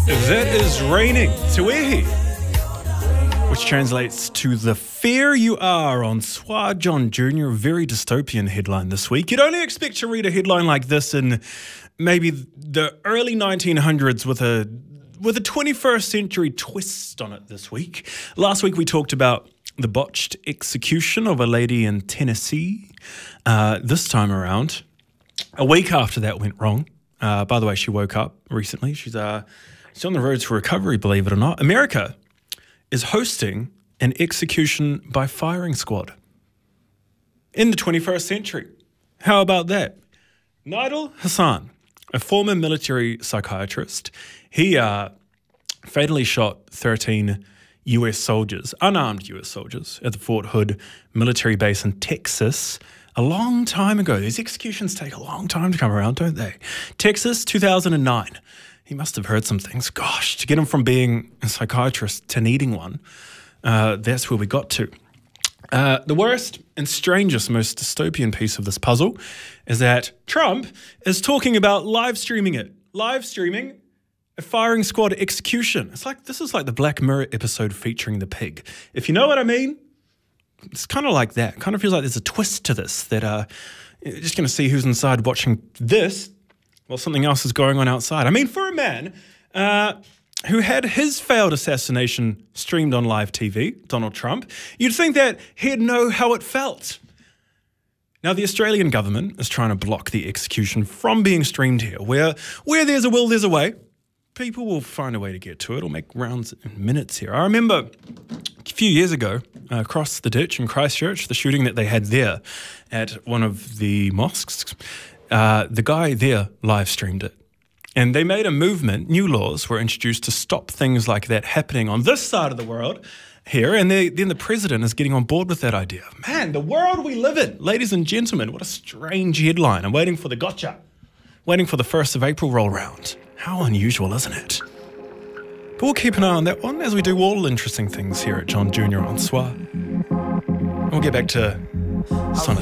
That is raining Te Wehi, which translates to the fair you are on Swa John Jr. A very dystopian headline this week. You'd only expect to read a headline like this in maybe the early 1900s with a 21st century twist on it this week. Last week we talked about the botched execution of a lady in Tennessee. This time around, a week after that went wrong. By the way, she woke up recently. She's on the road to recovery, believe it or not. America is hosting an execution by firing squad in the 21st century. How about that? Nidal Hasan, a former military psychiatrist, he fatally shot 13 US soldiers, unarmed US soldiers, at the Fort Hood military base in Texas a long time ago. These executions take a long time to come around, don't they? Texas, 2009. He must have heard some things. Gosh, to get him from being a psychiatrist to needing one, that's where we got to. The worst and strangest, most dystopian piece of this puzzle is that Trump is talking about live streaming it. Live streaming a firing squad execution. This is like the Black Mirror episode featuring the pig. If you know what I mean, it's kind of like that. Kind of feels like there's a twist to this that you're just going to see who's inside watching this while something else is going on outside. I mean, for a man who had his failed assassination streamed on live TV, Donald Trump, you'd think that he'd know how it felt. Now, the Australian government is trying to block the execution from being streamed here. Where there's a will, there's a way. People will find a way to get to it or make rounds in minutes here. I remember a few years ago, across the ditch in Christchurch, the shooting that they had there at one of the mosques, the guy there live streamed it. And they made a movement, new laws were introduced to stop things like that happening on this side of the world here. And then the president is getting on board with that idea. Man, the world we live in, ladies and gentlemen, what a strange headline. I'm waiting for the gotcha, waiting for the 1st of April roll round. How unusual, isn't it? But we'll keep an eye on that one as we do all interesting things here at John Jr. on SWA. We'll get back to